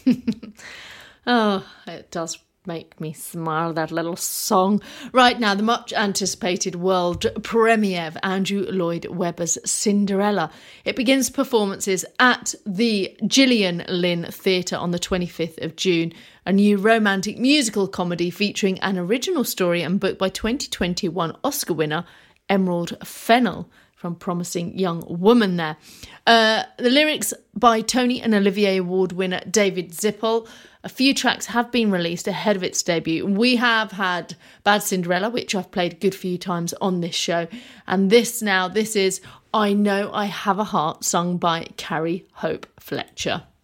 Oh, it does make me smile, that little song. Right now, the much anticipated world premiere of Andrew Lloyd Webber's Cinderella. It begins performances at the Gillian Lynn Theatre on the 25th of June, a new romantic musical comedy featuring an original story and book by 2021 Oscar winner Emerald Fennell, from Promising Young Woman there. The lyrics by Tony and Olivier Award winner David Zippel. A few tracks have been released ahead of its debut. We have had Bad Cinderella, which I've played a good few times on this show. And this is I Know I Have a Heart, sung by Carrie Hope Fletcher.